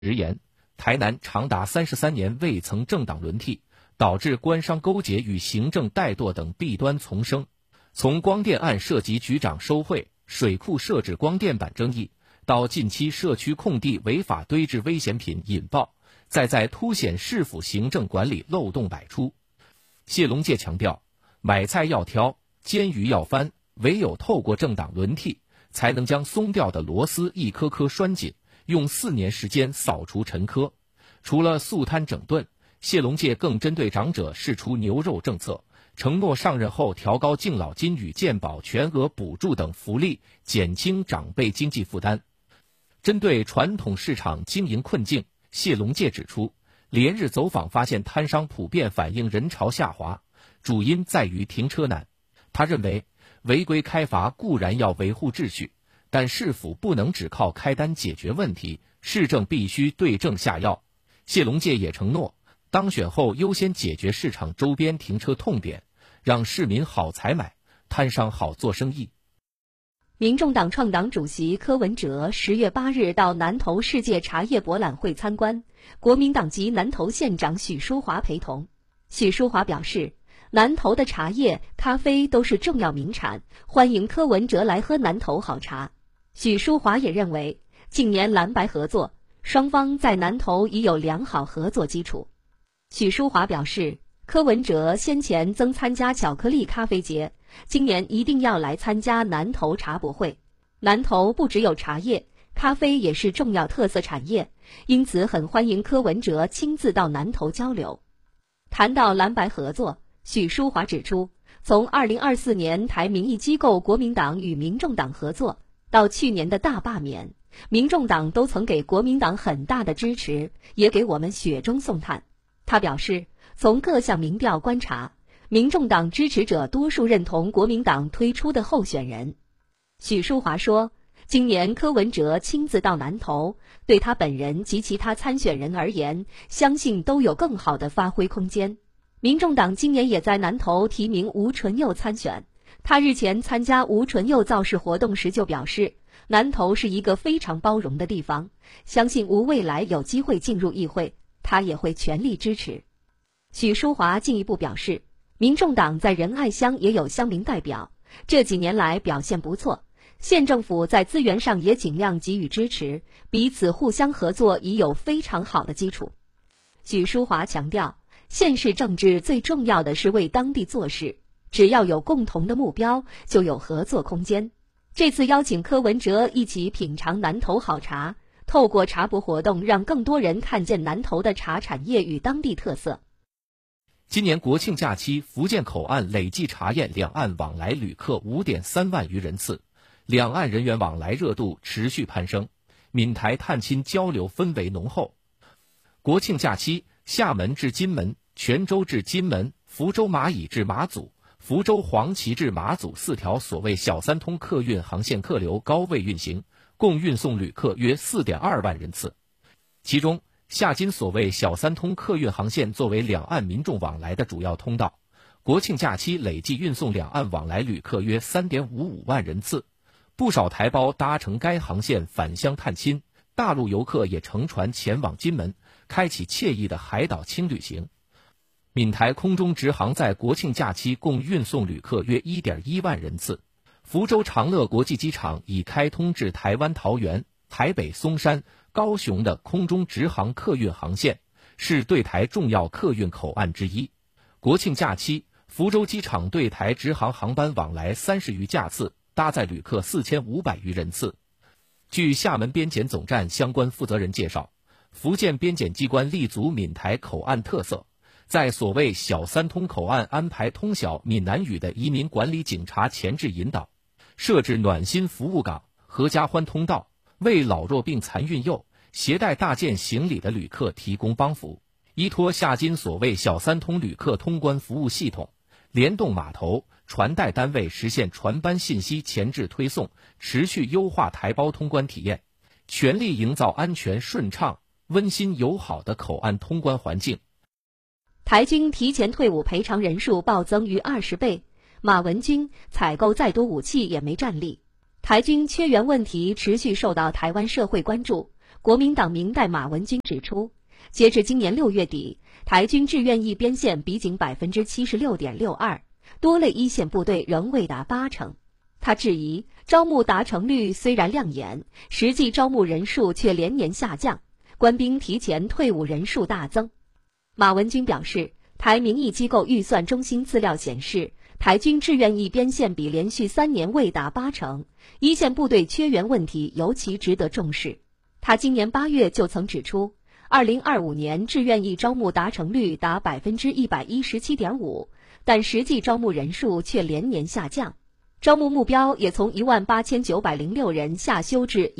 直言，台南长达33年未曾政党轮替，导致官商勾结与行政怠惰等弊端丛生。从光电案涉及局长收贿、水库设置光电板争议，到近期社区空地违法堆置危险品引爆，再在凸显市府行政管理漏洞百出。谢龙介强调，买菜要挑，煎鱼要翻，唯有透过政党轮替，才能将松掉的螺丝一颗颗拴紧，用4年时间扫除陈疴。除了肃贪整顿，谢龙介更针对长者释出牛肉政策，承诺上任后调高敬老金与健保全额补助等福利，减轻长辈经济负担。针对传统市场经营困境，谢龙介指出，连日走访发现摊商普遍反映人潮下滑，主因在于停车难。他认为，违规开罚固然要维护秩序，但市府不能只靠开单解决问题，市政必须对症下药。谢龙介也承诺，当选后优先解决市场周边停车痛点，让市民好采买，摊商好做生意。 民众党创党主席柯文哲10月8日到南投世界茶叶博览会参观，国民党籍南投县长许淑华陪同。许淑华表示，南投的茶叶、咖啡都是重要名产，欢迎柯文哲来喝南投好茶。许淑华也认为，近年蓝白合作，双方在南投已有良好合作基础。许淑华表示，柯文哲先前曾参加巧克力咖啡节，今年一定要来参加南投茶博会。南投不只有茶叶，咖啡也是重要特色产业，因此很欢迎柯文哲亲自到南投交流。谈到蓝白合作，许淑华指出，从2024年台民意机构国民党与民众党合作，到去年的大罢免，民众党都曾给国民党很大的支持，也给我们雪中送炭。他表示，从各项民调观察，民众党支持者多数认同国民党推出的候选人。许淑华说，今年柯文哲亲自到南投，对他本人及其他参选人而言，相信都有更好的发挥空间。民众党今年也在南投提名吴淳佑参选，他日前参加吴淳佑造势活动时就表示，南投是一个非常包容的地方，相信吴未来有机会进入议会，他也会全力支持。许淑华进一步表示，民众党在仁爱乡也有乡民代表，这几年来表现不错，县政府在资源上也尽量给予支持，彼此互相合作已有非常好的基础。许淑华强调，县市政治最重要的是为当地做事，只要有共同的目标，就有合作空间。这次邀请柯文哲一起品尝南投好茶，透过茶博活动，让更多人看见南投的茶产业与当地特色。 今年国庆假期，福建口岸累计查验两岸往来旅客 5.3 万余人次，两岸人员往来热度持续攀升，闽台探亲交流氛围浓厚。国庆假期，厦门至金门、泉州至金门、福州马乙至马祖、福州黄岐至马祖4条所谓小三通客运航线客流高位运行，共运送旅客约 4.2 万人次。其中，厦金所谓小三通客运航线作为两岸民众往来的主要通道，国庆假期累计运送两岸往来旅客约 3.55 万人次，不少台胞搭乘该航线返乡探亲，大陆游客也乘船前往金门，开启惬意的海岛轻旅行。闽台空中直航在国庆假期共运送旅客约 1.1 万人次。福州长乐国际机场已开通至台湾桃园、台北松山、高雄的空中直航客运航线，是对台重要客运口岸之一。国庆假期，福州机场对台直航航班往来30余架次，搭载旅客4500余人次。据厦门边检总站相关负责人介绍，福建边检机关立足闽台口岸特色，在所谓小三通口岸安排通晓闽南语的移民管理警察前置引导，设置暖心服务岗、合家欢通道，为老弱病残孕幼、携带大件行李的旅客提供帮扶。依托厦金所谓小三通旅客通关服务系统，联动码头、传带单位实现船班信息前置推送，持续优化台胞通关体验，全力营造安全顺畅、温馨友好的口岸通关环境。 台军提前退伍赔偿人数暴增逾20倍，马文君采购再多武器也没战力。台军缺员问题持续受到台湾社会关注， 国民党明代马文君指出，截至今年6月底，台军志愿役编现比仅 76.62%， 多类一线部队仍未达80%。他质疑招募达成率虽然亮眼，实际招募人数却连年下降，官兵提前退伍人数大增。马文君表示，台民意机构预算中心资料显示，台军志愿役编现比连续3年未达80%，一线部队缺员问题尤其值得重视。他今年8月就曾指出，2025年志愿役招募达成率达 117.5%， 但实际招募人数却连年下降。招募目标也从18906人下修至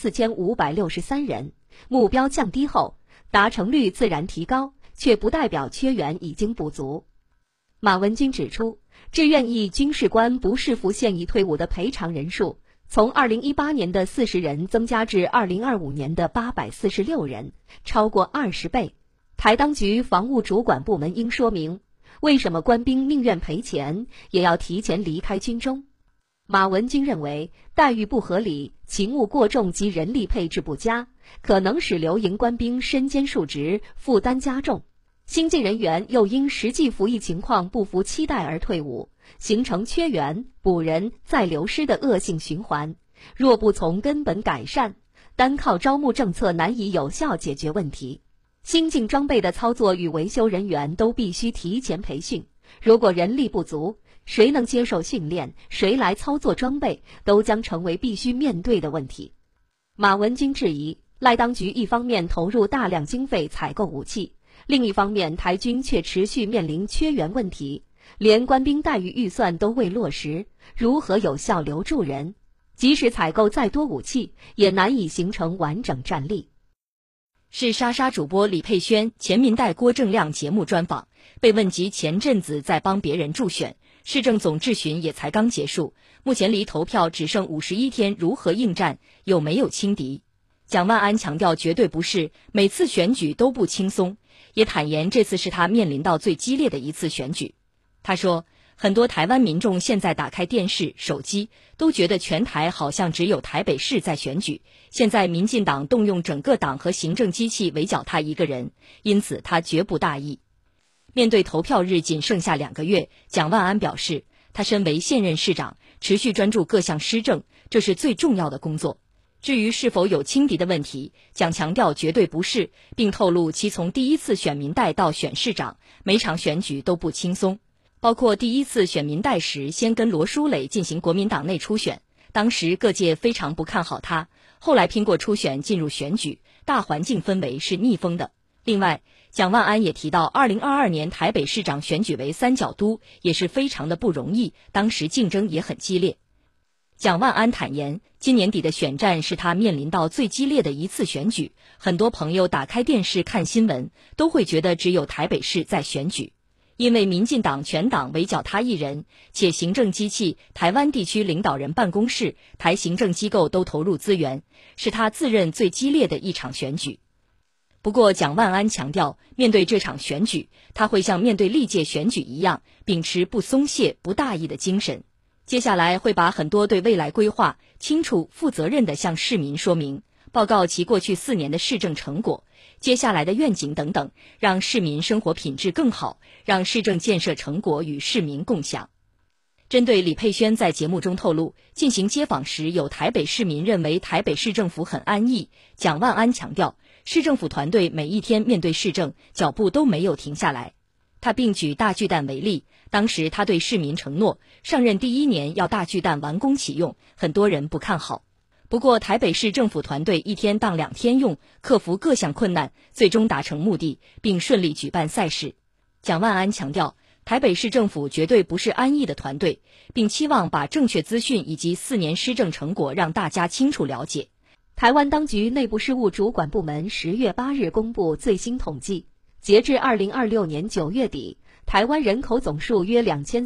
14563人，目标降低后，达成率自然提高，却不代表缺员已经不足。马文君指出，志愿役军事官不视服现役退伍的赔偿人数，从2018年的40人增加至2025年的846人，超过20倍。台当局防务主管部门应说明，为什么官兵宁愿赔钱，也要提前离开军中。马文君认为，待遇不合理、勤务过重及人力配置不佳，可能使留营官兵身兼数职，负担加重。新进人员又因实际服役情况不符期待而退伍，形成缺员、补人再流失的恶性循环。若不从根本改善，单靠招募政策难以有效解决问题。新进装备的操作与维修人员都必须提前培训，如果人力不足，谁能接受训练，谁来操作装备，都将成为必须面对的问题。马文君质疑，赖当局一方面投入大量经费采购武器，另一方面台军却持续面临缺员问题，连官兵待遇预算都未落实，如何有效留住人？即使采购再多武器，也难以形成完整战力。 是莎莎主播李佩轩前民代郭正亮节目专访，被问及前阵子在帮别人助选，市政总质询也才刚结束，目前离投票只剩51天，如何应战，有没有轻敌？蒋万安强调绝对不是，每次选举都不轻松，也坦言这次是他面临到最激烈的一次选举。他说，很多台湾民众现在打开电视、手机，都觉得全台好像只有台北市在选举，现在民进党动用整个党和行政机器围剿他一个人，因此他绝不大意。面对投票日仅剩下2个月，蒋万安表示，他身为现任市长，持续专注各项施政，这是最重要的工作。至于是否有轻敌的问题，蒋强调绝对不是，并透露其从第一次选民代到选市长，每场选举都不轻松。包括第一次选民代时，先跟罗书磊进行国民党内初选，当时各界非常不看好他，后来拼过初选进入选举，大环境氛围是逆风的。另外，蒋万安也提到2022年台北市长选举为三角都，也是非常的不容易，当时竞争也很激烈。蒋万安坦言，今年底的选战是他面临到最激烈的一次选举，很多朋友打开电视看新闻，都会觉得只有台北市在选举。因为民进党全党围剿他一人，且行政机器、台湾地区领导人办公室、台行政机构都投入资源，是他自认最激烈的一场选举。不过蒋万安强调，面对这场选举，他会像面对历届选举一样，秉持不松懈、不大意的精神。接下来会把很多对未来规划清楚、负责任地向市民说明，报告其过去4年的市政成果、接下来的愿景等等，让市民生活品质更好，让市政建设成果与市民共享。针对李佩轩在节目中透露，进行街访时有台北市民认为台北市政府很安逸，蒋万安强调，市政府团队每一天面对市政，脚步都没有停下来。他并举大巨蛋为例，当时他对市民承诺，上任第1年要大巨蛋完工启用，很多人不看好。不过台北市政府团队1天当2天用，克服各项困难，最终达成目的，并顺利举办赛事。蒋万安强调，台北市政府绝对不是安逸的团队，并期望把正确资讯以及4年施政成果让大家清楚了解。 台湾当局内部事务主管部门10月8日公布最新统计，截至2026年9月底，台湾人口总数约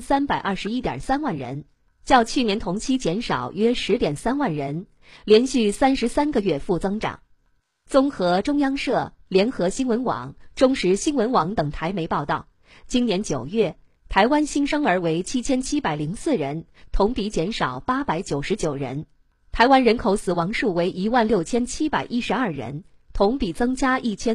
2321.3万人，较去年同期减少约10.3万人，连续33个月负增长。综合中央社、联合新闻网、中时新闻网等台媒报道，今年9月，台湾新生儿为7704人，同比减少899人。 台湾人口死亡数为16712人，同比增加1000。